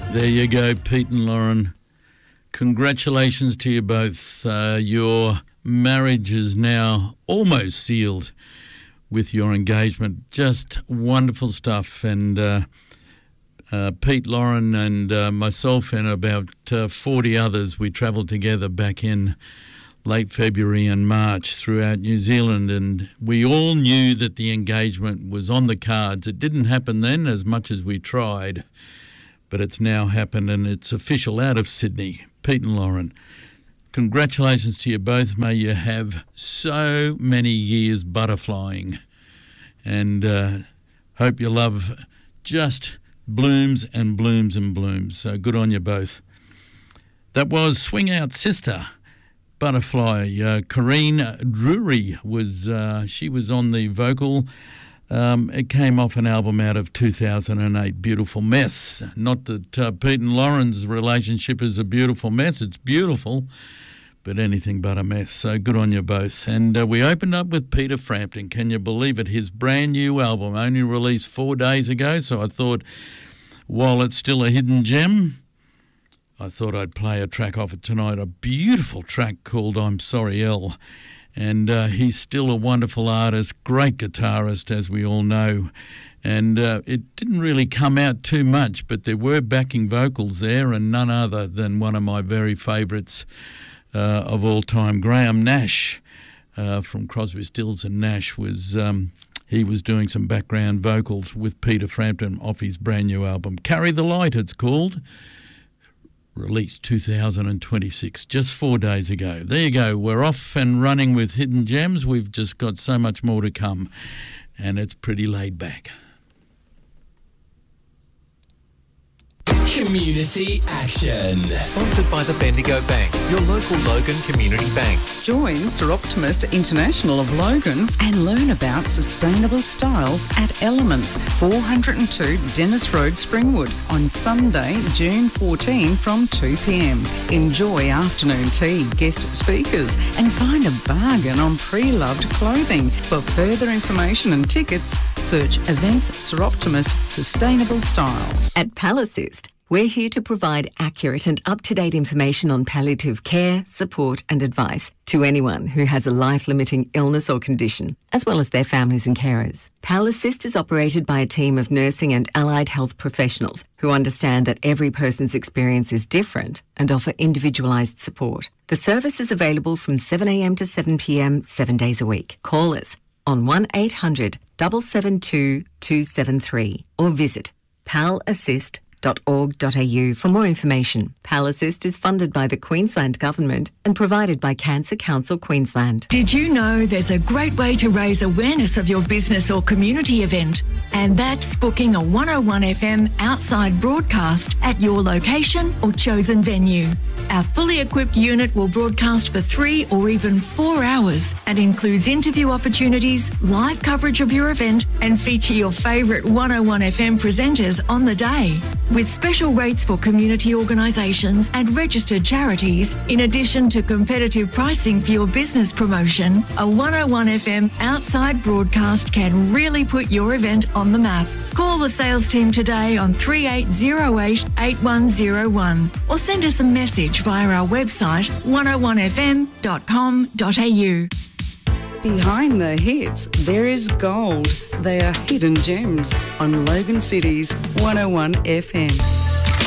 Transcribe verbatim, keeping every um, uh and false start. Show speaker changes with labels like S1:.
S1: There you go, Pete and Lauren. Congratulations to you both. Uh, your marriage is now almost sealed with your engagement. Just wonderful stuff. And uh, uh, Pete, Lauren and uh, myself and about uh, forty others, we travelled together back in late February and March throughout New Zealand, and we all knew that the engagement was on the cards. It didn't happen then as much as we tried, but it's now happened and it's official out of Sydney. Pete and Lauren, congratulations to you both. May you have so many years butterflying, and uh, hope your love just blooms and blooms and blooms. So good on you both. That was Swing Out Sister, Butterfly. Uh, Corrine Drury was, uh, she was on the vocal. Um, it came off an album out of two thousand eight, Beautiful Mess. Not that uh, Pete and Lauren's relationship is a beautiful mess. It's beautiful, but anything but a mess. So good on you both. And uh, we opened up with Peter Frampton. Can you believe it? His brand new album, only released four days ago. So I thought, while it's still a hidden gem, I thought I'd play a track off it tonight. A beautiful track called I'm Sorry Elle. And uh, he's still a wonderful artist, great guitarist, as we all know. And uh, it didn't really come out too much, but there were backing vocals there, and none other than one of my very favourites uh, of all time, Graham Nash uh, from Crosby, Stills and Nash. Was um, he was doing some background vocals with Peter Frampton off his brand new album. Carry the Light, it's called. Released two thousand twenty-six, just four days ago. There you go. We're off and running with Hidden Gems. We've just got so much more to come, and it's pretty laid back.
S2: Community Action.
S3: Sponsored by the Bendigo Bank, your local Logan Community Bank.
S4: Join Sir Optimist International of Logan and learn about sustainable styles at Elements, four oh two Dennis Road, Springwood, on Sunday, June fourteenth from two p.m. Enjoy afternoon tea, guest speakers, and find a bargain on pre-loved clothing. For further information and tickets, search Events Sir Optimist Sustainable Styles.
S5: At Palassist, we're here to provide accurate and up-to-date information on palliative care, support and advice to anyone who has a life-limiting illness or condition, as well as their families and carers. Palassist is operated by a team of nursing and allied health professionals who understand that every person's experience is different and offer individualised support. The service is available from seven a.m. to seven p.m, seven days a week. Call us on one eight hundred, seven seven two, two seven three or visit palassist dot org dot a u for more information. Palassist is funded by the Queensland Government and provided by Cancer Council Queensland.
S6: Did you know there's a great way to raise awareness of your business or community event? And that's booking a one oh one F M outside broadcast at your location or chosen venue. Our fully equipped unit will broadcast for three or even four hours and includes interview opportunities, live coverage of your event, and feature your favourite one oh one F M presenters on the day. With special rates for community organisations and registered charities, in addition to competitive pricing for your business promotion, a one oh one F M outside broadcast can really put your event on the map. Call the sales team today on three eight zero eight, eight one zero one or send us a message via our website one oh one f m dot com dot a u.
S4: Behind the hits, there is gold. They are hidden gems on Logan City's one oh one F M.